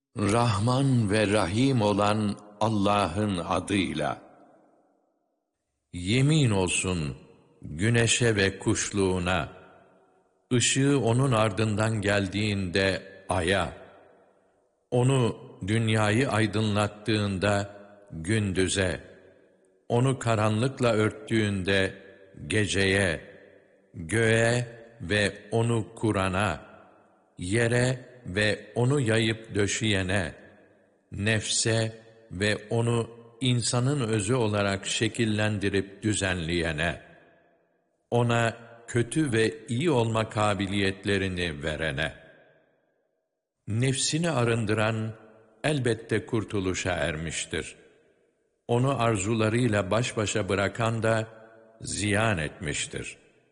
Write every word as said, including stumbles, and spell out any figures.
Rahman ve Rahim olan Allah'ın adıyla. Yemin olsun güneşe ve kuşluğuna, ışığı onun ardından geldiğinde aya, onu dünyayı aydınlattığında gündüze, onu karanlıkla örttüğünde geceye, göğe ve onu kurana, yere ve onu yayıp döşeyene, nefse ve onu insanın özü olarak şekillendirip düzenleyene, ona kötü ve iyi olma kabiliyetlerini verene, nefsini arındıran elbette kurtuluşa ermiştir. Onu arzularıyla baş başa bırakan da ziyan etmiştir.